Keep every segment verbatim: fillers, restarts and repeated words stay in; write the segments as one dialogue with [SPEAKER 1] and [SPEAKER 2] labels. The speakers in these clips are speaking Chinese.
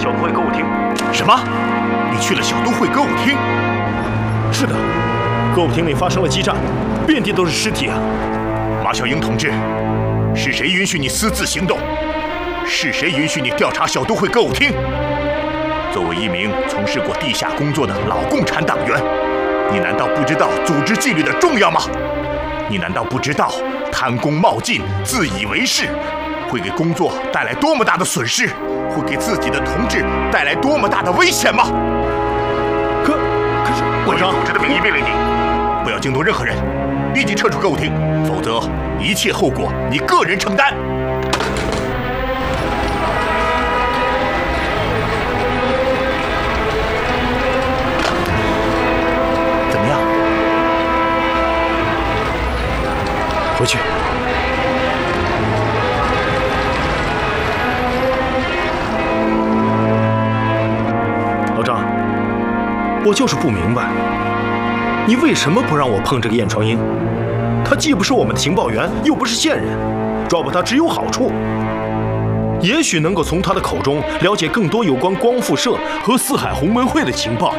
[SPEAKER 1] 小都会歌舞厅。
[SPEAKER 2] 什么？你去了小都会歌舞厅？
[SPEAKER 1] 是的，歌舞厅里发生了激战，遍地都是尸体啊！
[SPEAKER 2] 马小英同志，是谁允许你私自行动？是谁允许你调查小都会歌舞厅？作为一名从事过地下工作的老共产党员，你难道不知道组织纪律的重要吗？你难道不知道贪功冒进、自以为是会给工作带来多么大的损失，会给自己的同志带来多么大的危险吗？
[SPEAKER 1] 可可是，
[SPEAKER 2] 我以组织的名义命令你，不要惊动任何人，立即撤出歌舞厅，否则一切后果你个人承担。怎么样？
[SPEAKER 1] 回去。老张，我就是不明白，你为什么不让我碰这个燕双英？他既不是我们的情报员，又不是线人，抓捕他只有好处。也许能够从他的口中了解更多有关光复社和四海鸿门会的情报。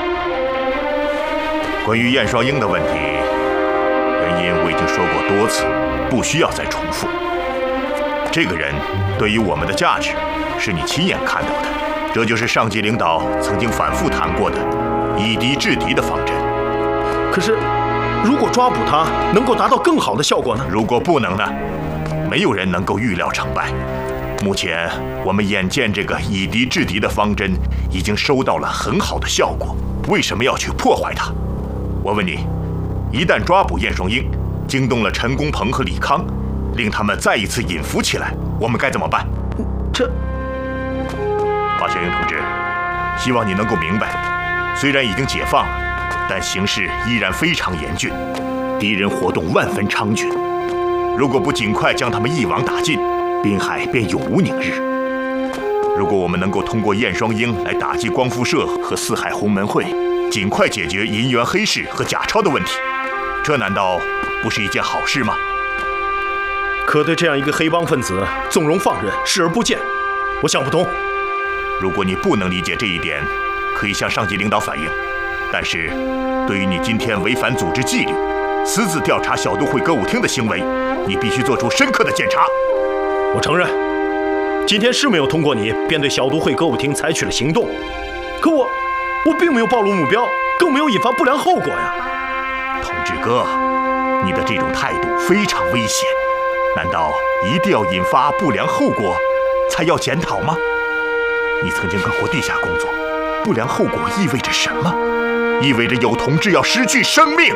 [SPEAKER 2] 关于燕双英的问题，原因我已经说过多次，不需要再重复。这个人对于我们的价值，是你亲眼看到的，这就是上级领导曾经反复谈过的以敌制敌的方针。
[SPEAKER 1] 可是，如果抓捕他能够达到更好的效果呢？
[SPEAKER 2] 如果不能呢？没有人能够预料成败。目前我们眼见这个以敌制敌的方针已经收到了很好的效果，为什么要去破坏它？我问你，一旦抓捕燕双英，惊动了陈公鹏和李康，令他们再一次隐伏起来，我们该怎么办？
[SPEAKER 1] 这，
[SPEAKER 2] 马小英同志，希望你能够明白，虽然已经解放了，但形势依然非常严峻，敌人活动万分猖獗。如果不尽快将他们一网打尽，滨海便永无宁日。如果我们能够通过燕双英来打击光复社和四海鸿门会，尽快解决银元黑市和假钞的问题，这难道不是一件好事吗？
[SPEAKER 1] 可对这样一个黑帮分子纵容放任、视而不见，我想不通。
[SPEAKER 2] 如果你不能理解这一点，可以向上级领导反映。但是，对于你今天违反组织纪律、私自调查小都会歌舞厅的行为，你必须做出深刻的检查。
[SPEAKER 1] 我承认，今天是没有通过你便对小都会歌舞厅采取了行动，可我我并没有暴露目标，更没有引发不良后果呀。
[SPEAKER 2] 同志哥，你的这种态度非常危险，难道一定要引发不良后果才要检讨吗？你曾经干过地下工作，不良后果意味着什么？意味着有同志要失去生命，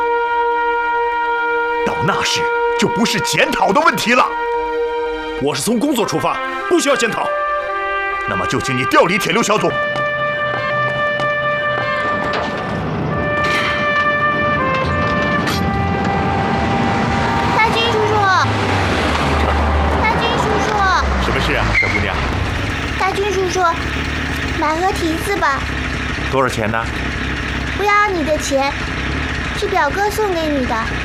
[SPEAKER 2] 到那时就不是检讨的问题了。
[SPEAKER 1] 我是从工作出发，不需要检讨。
[SPEAKER 2] 那么就请你调离铁路小组。
[SPEAKER 3] 大军叔叔，大军叔叔，
[SPEAKER 2] 什么事啊，小姑娘？
[SPEAKER 3] 大军叔叔，买盒提子吧。
[SPEAKER 2] 多少钱呢？
[SPEAKER 3] 不要你的钱，是表哥送给你的。